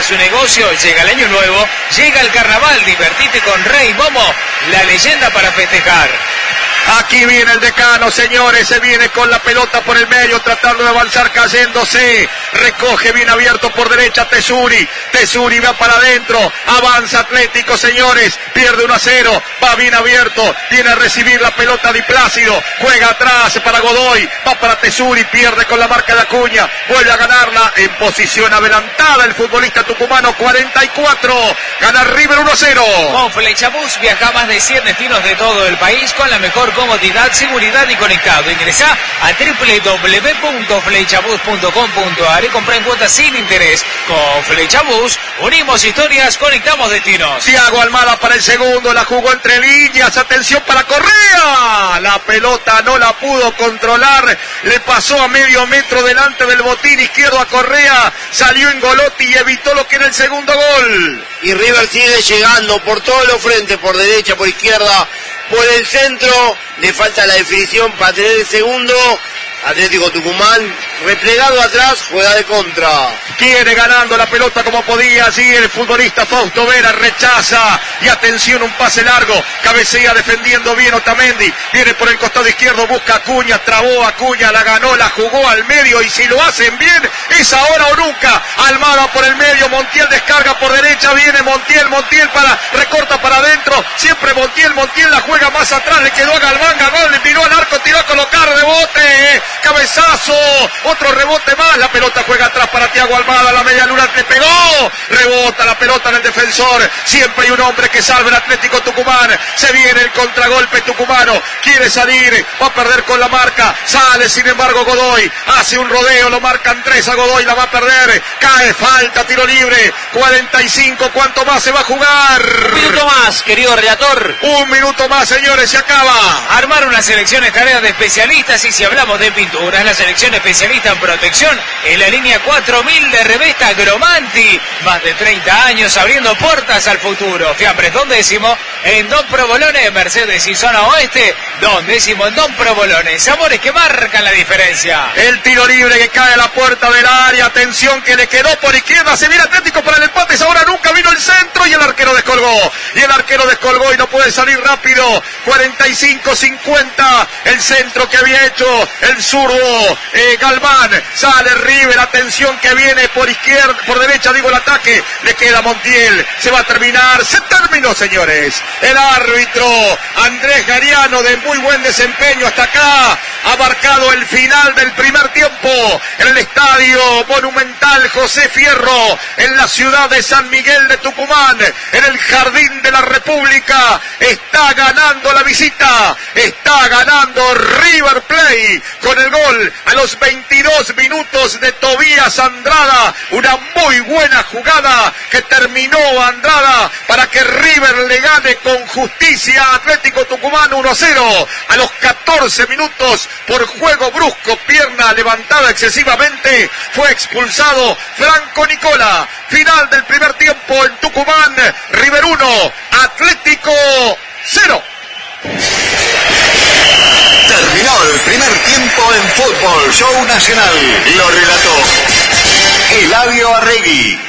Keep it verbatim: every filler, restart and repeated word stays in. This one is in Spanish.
su negocio, llega el año nuevo, llega el carnaval, divertite con Rey Momo, la leyenda para festejar. Aquí viene el decano, señores, se viene con la pelota por el medio, tratando de avanzar, cayéndose, recoge bien abierto por derecha Tesuri, Tesuri va para adentro, avanza Atlético, señores, pierde uno a cero, va bien abierto, viene a recibir la pelota Di Plácido, juega atrás para Godoy, va para Tesuri, pierde con la marca de Acuña, vuelve a ganarla en posición adelantada el futbolista tucumano, cuarenta y cuatro, gana River uno a cero. Con Flechabús viaja a más de cien destinos de todo el país con la mejor comodidad, seguridad y conectado. Ingresá a doble u doble u doble u punto flechabus punto com punto a r y comprá en cuotas sin interés. Con Flechabús unimos historias, conectamos destinos. Thiago Almada para el segundo, la jugó entre líneas, atención para Correa, la pelota no la pudo controlar, le pasó a medio metro delante del botín izquierdo a Correa, salió en Golotti y evitó lo que era el segundo gol. Y River sigue llegando por todos los frentes, por derecha, por izquierda, por el centro, le falta la definición para tener el segundo. Atlético Tucumán, replegado atrás, juega de contra. Quiere ganando la pelota como podía, allí el futbolista Fausto Vera rechaza, y atención, un pase largo, cabecea defendiendo bien Otamendi, viene por el costado izquierdo, busca Acuña, trabó Acuña, la ganó, la jugó al medio, y si lo hacen bien, es ahora o nunca. Almada por el medio, Montiel descarga por derecha, viene Montiel, Montiel para, recorta para adentro, siempre Montiel, Montiel la juega más atrás, le quedó a Galván, Galván le tiró al arco, tiró a colocar, rebote, cabezazo, otro rebote más, la pelota juega atrás para Thiago Almada, la media luna le pegó, rebota la pelota en el defensor, siempre hay un hombre que salve el Atlético Tucumán, se viene el contragolpe tucumano, quiere salir, va a perder con la marca, sale sin embargo Godoy, hace un rodeo, lo marcan tres a Godoy, la va a perder, cae, falta, tiro libre, cuarenta y cinco, ¿cuánto más se va a jugar? Un minuto más, querido relator. Un minuto más, señores, se acaba. Armar una selección es tarea de especialistas, y si hablamos de pinturas, la selección especialista en protección en la línea cuatro mil de Revesta Gromanti, más de treinta años abriendo puertas al futuro. Fiambres Don Décimo en Don Provolone, Mercedes y zona oeste, Don Décimo en Don Provolone, sabores que marcan la diferencia. El tiro libre que cae a la puerta del área, atención que le quedó por izquierda, se viene Atlético para el empate, ahora nunca vino el centro y el arquero descolgó, y el arquero descolgó y no puede salir rápido, cuarenta y cinco cincuenta, el centro que había hecho el zurdo eh, Galván, sale River, atención que viene por izquierda, por derecha digo el ataque, le queda Montiel, se va a terminar, se terminó, señores, el árbitro Andrés Gariano, de muy buen desempeño hasta acá, ha marcado el final del primer tiempo en el estadio monumental José Fierro, en la ciudad de San Miguel de Tucumán, en el Jardín de la República, está ganando la visita, está ganando River Plate, con el gol a los veintidós minutos de Tobías Andrada, una muy buena jugada que terminó Andrada para que River le gane con justicia a Atlético Tucumán uno a cero, a los catorce minutos por juego brusco, pierna levantada excesivamente, fue expulsado Franco Nicola. Final del primer tiempo en Tucumán, River uno, Atlético cero. Terminó el primer tiempo en Fútbol Show Nacional. Lo relató Eladio Arregui.